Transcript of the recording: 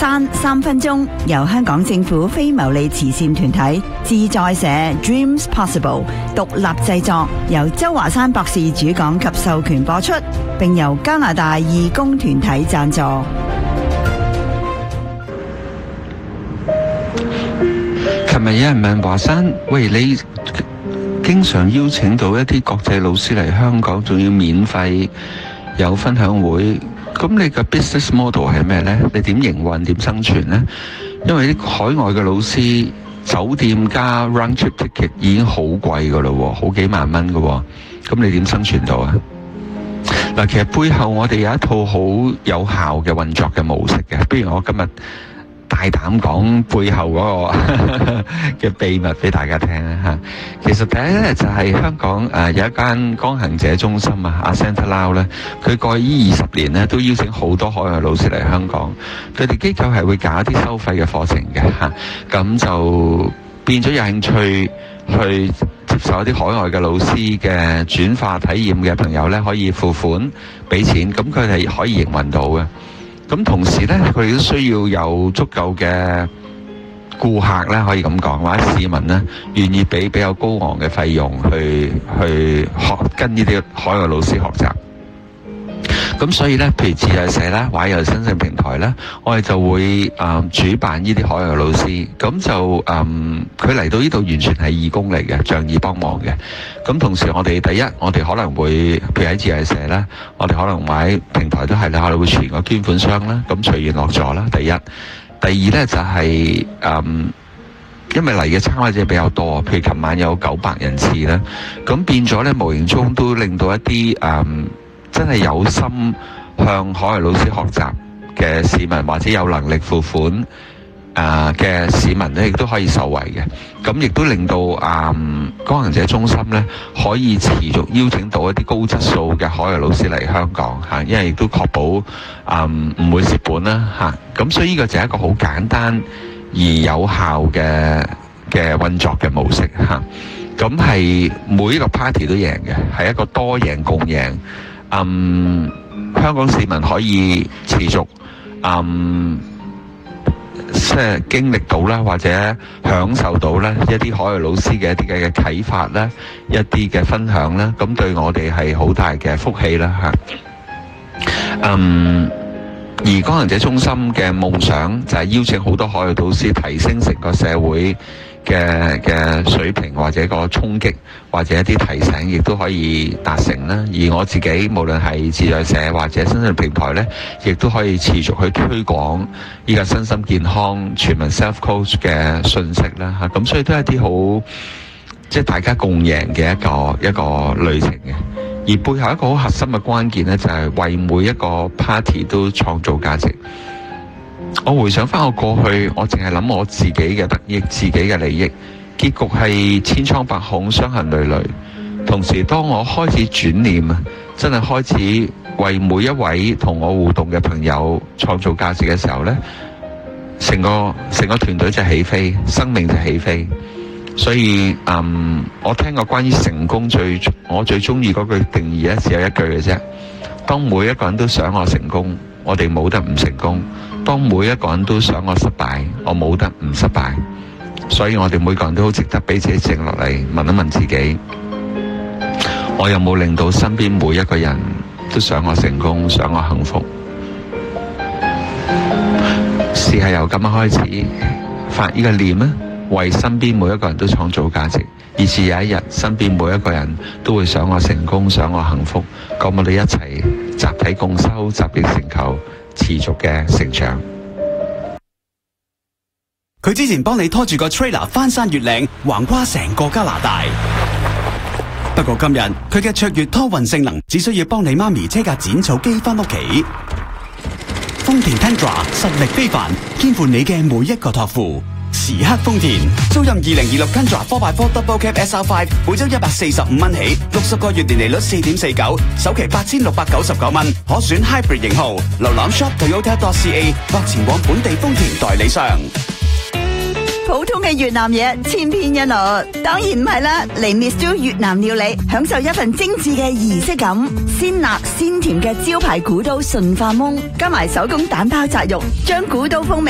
山3分鐘，由香港政府非牟利慈善團體自在社 Dreams Possible 獨立製作，由周華山博士主講及授權播出，並由加拿大義工團體贊助。 琴日有人問華山，喂，你經常邀請到一啲國際老師嚟香港，仲要免費有分享會，咁你嘅 business model 係咩呢？你點營運、點生存呢？因為啲海外嘅老師酒店加 round trip ticket 已經好貴噶咯，好幾萬蚊噶，咁你點生存到啊？嗱，其實背後我哋有一套好有效嘅運作嘅模式嘅，不如我今日大膽講背後嗰個嘅秘密俾大家聽嚇。其實第一咧就係香港有一間光行者中心啊，Centre Now 咧，佢過去呢20年咧都邀請好多海外老師嚟香港，佢哋機構係會搞一啲收費嘅課程嘅嚇，咁就變咗有興趣去接受一啲海外嘅老師嘅轉化體驗嘅朋友咧，可以付款俾錢，咁佢哋可以營運到嘅。咁同時咧，佢哋都需要有足夠嘅顧客咧，可以咁講，或者市民咧願意俾比較高昂嘅費用去學跟呢啲海外老師學習。咁所以咧，譬如自在社啦，或者有新城平台啦，我哋就會主辦呢啲海外老師。咁就佢嚟到呢度完全係義工嚟嘅，仗義幫忙嘅。咁同時我哋第一，我哋可能會譬如喺自在社啦，我哋可能喺平台都係啦，我哋會存個捐款箱啦，咁隨緣落座啦。第一，第二咧就係因為嚟嘅參加者比較多，譬如琴晚有900人次啦，咁變咗咧無形中都令到一啲真係有心向海外老師學習嘅市民，或者有能力付款嘅市民咧，亦都可以受惠嘅。咁亦都令到光行者中心咧，可以持續邀請到一啲高質素嘅海外老師嚟香港嚇，因為亦都確保唔會蝕本啦嚇。咁所以呢個就係一個好簡單而有效嘅運作嘅模式嚇。咁係每一個 party 都贏嘅，係一個多贏共贏。香港市民可以持續即係經歷到啦，或者享受到咧一啲海外老師嘅一啲嘅啟發啦，一啲嘅分享啦，咁對我哋係好大嘅福氣啦嚇。而光行者中心嘅夢想就係邀請好多海外老師，提升成個社會嘅水平，或者個衝擊，或者一啲提醒，亦都可以達成啦。而我自己無論係自在社或者新城平台咧，亦都可以持續去推廣依個身心健康全民 self coach 嘅信息啦嚇。咁所以都係一啲好即係大家共贏嘅一個旅程嘅。而背後一個好核心嘅關鍵咧，就係為每一個 party 都創造價值。我回想翻我過去，我淨係諗我自己嘅得益、自己嘅利益，結局係千瘡百孔、傷痕累累。同時，當我開始轉念，真係開始為每一位同我互動嘅朋友創造價值嘅時候呢，成個團隊就起飛，生命就起飛。所以我聽過關於成功我最中意嗰句定義咧，只有一句嘅啫。當每一個人都想我成功，我哋冇得唔成功。當每一個人都想我失敗，我冇得唔失敗。所以我哋每個人都好值得俾自己靜落嚟，問一問自己，我有冇令到身邊每一個人都想我成功，想我幸福？試下由今日開始發呢個念啊，為身邊每一個人都創造價值，以至有一日身邊每一個人都會想我成功，想我幸福。咁我哋一齊集體共修，集腋成裘，持續嘅成長。 佢之前幫你拖住個 trailer 翻山越嶺，橫跨成個加拿大。不過今日佢嘅卓越拖運性能，只需要幫你媽咪車架剪草機翻屋企。豐田 Tundra 實力非凡，肩負你嘅每一個託付。時刻豐田，租賃2026 Tundra 4x4 Double Cab SR5，每周145蚊起，60個月年利率4.49，首期8699蚊，可選 Hybrid 型號。瀏覽 shop.toyota.ca 或前往本地豐田代理商。 普通嘅越南嘢千篇一律，當然唔係啦。嚟 Miss Jo 越南料理，享受一份精緻嘅儀式感，鮮辣鮮甜嘅招牌古都順化檬，加埋手工蛋包紮肉，將古都風味